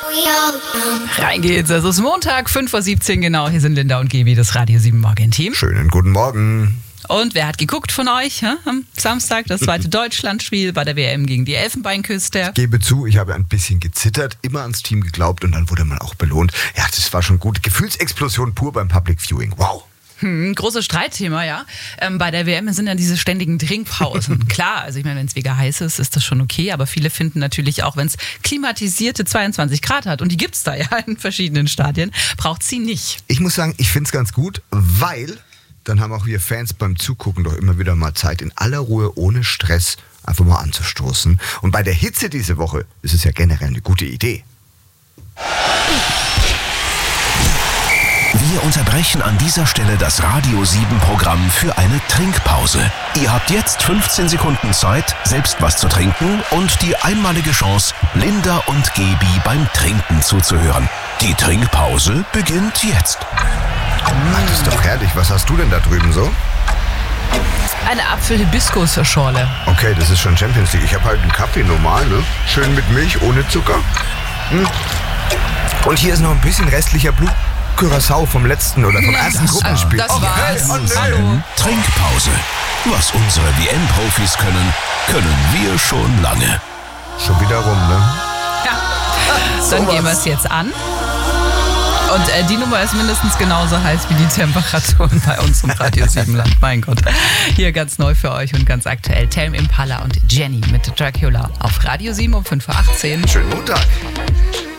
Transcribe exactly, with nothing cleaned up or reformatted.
Rein geht's. Es ist Montag, fünf Uhr siebzehn genau. Hier sind Linda und Gaby, das Radio sieben Morgen-Team. Schönen guten Morgen. Und wer hat geguckt von euch? Hä? Am Samstag das zweite Deutschlandspiel bei der W M gegen die Elfenbeinküste. Ich gebe zu, ich habe ein bisschen gezittert, immer ans Team geglaubt und dann wurde man auch belohnt. Ja, das war schon gut. Gefühlsexplosion pur beim Public Viewing. Wow. Hm, großes Streitthema, ja. Ähm, bei der W M sind ja diese ständigen Trinkpausen. Klar, also ich meine, wenn es mega heiß ist, ist das schon okay, aber viele finden natürlich auch, wenn es klimatisierte zweiundzwanzig Grad hat, und die gibt's da ja in verschiedenen Stadien, braucht sie nicht. Ich muss sagen, ich finde es ganz gut, weil dann haben auch wir Fans beim Zugucken doch immer wieder mal Zeit, in aller Ruhe, ohne Stress, einfach mal anzustoßen. Und bei der Hitze diese Woche ist es ja generell eine gute Idee. Wir unterbrechen an dieser Stelle das Radio sieben Programm für eine Trinkpause. Ihr habt jetzt fünfzehn Sekunden Zeit, selbst was zu trinken und die einmalige Chance, Linda und Gaby beim Trinken zuzuhören. Die Trinkpause beginnt jetzt. Mann, das ist doch herrlich. Was hast du denn da drüben so? Eine Apfel-Hibiskus-Schorle. Okay, das ist schon Champions League. Ich habe halt einen Kaffee normal, ne? Schön mit Milch, ohne Zucker. Hm. Und hier ist noch ein bisschen restlicher Blut. Curaçao vom letzten oder vom ersten das, Gruppenspiel. Das oh, war's. Oh, nee. Hallo. Trinkpause. Was unsere W M-Profis können, können wir schon lange. Schon wieder rum, ne? Ja. Dann gehen wir es jetzt an. Und äh, die Nummer ist mindestens genauso heiß wie die Temperaturen bei uns im Radio sieben Land. Mein Gott. Hier ganz neu für euch und ganz aktuell Tame Impala und Jenny mit Dracula auf Radio sieben um fünf Uhr achtzehn. Schönen Montag.